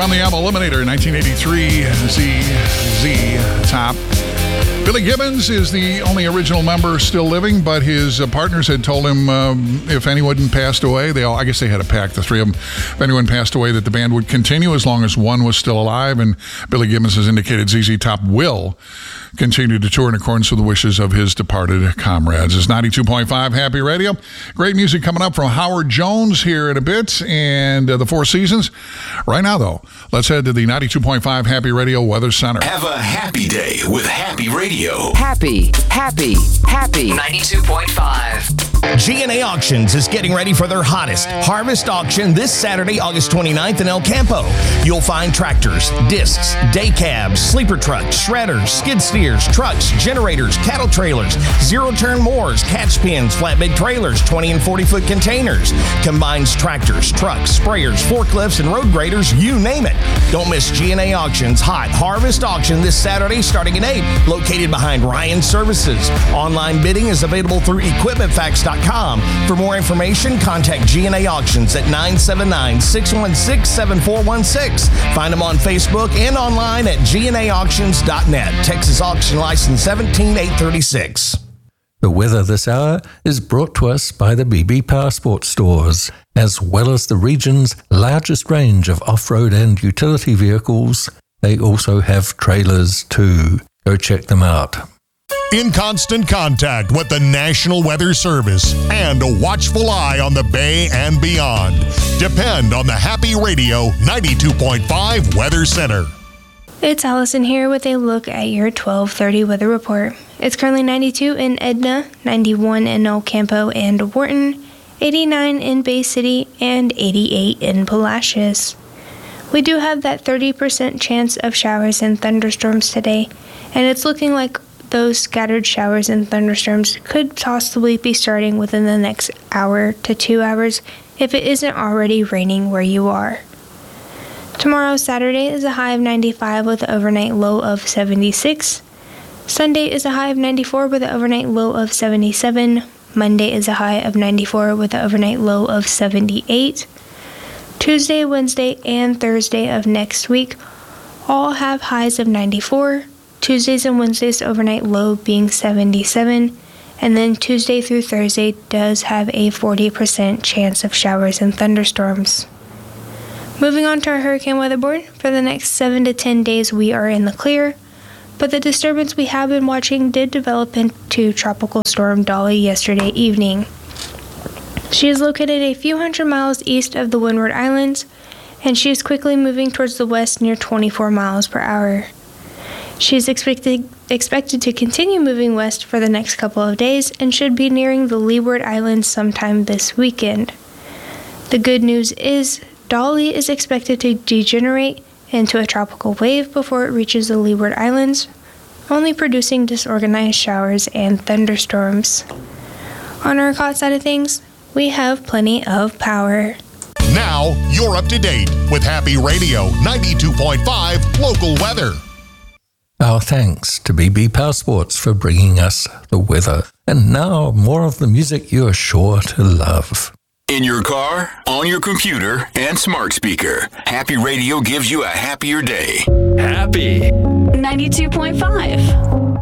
from the album Eliminator, 1983, ZZ Top. Billy Gibbons is the only original member still living, but his partners had told him if anyone passed away, I guess they had a pact, the three of them, if anyone passed away, that the band would continue as long as one was still alive, and Billy Gibbons has indicated ZZ Top will continue to tour in accordance with the wishes of his departed comrades. It's 92.5 Happy Radio. Great music coming up from Howard Jones here in a bit, and the Four Seasons. Right now, though, let's head to the 92.5 Happy Radio Weather Center. Have a happy day with Happy Radio. Happy. 92.5. G&A Auctions is getting ready for their hottest harvest auction this Saturday, August 29th in El Campo. You'll find tractors, discs, day cabs, sleeper trucks, shredders, skid steers, trucks, generators, cattle trailers, zero-turn mowers, catch pins, flatbed trailers, 20 and 40-foot containers, combines tractors, trucks, sprayers, forklifts, and road graders, you name it. Don't miss G&A Auctions hot harvest auction this Saturday starting at 8, located behind Ryan Services. Online bidding is available through equipmentfacts.com. For more information, contact G&A Auctions at 979-616-7416. Find them on Facebook and online at gnaauctions.net. Texas Auction License 17836. The weather this hour is brought to us by the BB Powersport stores, as well as the region's largest range of off-road and utility vehicles. They also have trailers too. Go check them out. In constant contact with the National Weather Service and a watchful eye on the Bay and beyond. Depend on the Happy Radio 92.5 Weather Center. It's Allison here with a look at your 12:30 weather report. It's currently 92 in Edna, 91 in El Campo and Wharton, 89 in Bay City, and 88 in Palacios. We do have that 30% chance of showers and thunderstorms today, and it's looking like those scattered showers and thunderstorms could possibly be starting within the next hour to 2 hours if it isn't already raining where you are. Tomorrow, Saturday, is a high of 95 with an overnight low of 76. Sunday is a high of 94 with an overnight low of 77. Monday is a high of 94 with an overnight low of 78. Tuesday, Wednesday, and Thursday of next week all have highs of 94. Tuesdays and Wednesdays overnight low being 77, and then Tuesday through Thursday does have a 40% chance of showers and thunderstorms. Moving on to our hurricane weather board, for the next 7 to 10 days we are in the clear, but the disturbance we have been watching did develop into Tropical Storm Dolly yesterday evening. She is located a few hundred miles east of the Windward Islands, and she is quickly moving towards the west near 24 miles per hour. She is expected to continue moving west for the next couple of days and should be nearing the Leeward Islands sometime this weekend. The good news is Dolly is expected to degenerate into a tropical wave before it reaches the Leeward Islands, only producing disorganized showers and thunderstorms. On our ERCOT side of things, we have plenty of power. Now, you're up to date with Happy Radio 92.5 local weather. Our thanks to BB Powersports for bringing us the weather. And now, more of the music you are sure to love. In your car, on your computer, and smart speaker, Happy Radio gives you a happier day. Happy 92.5.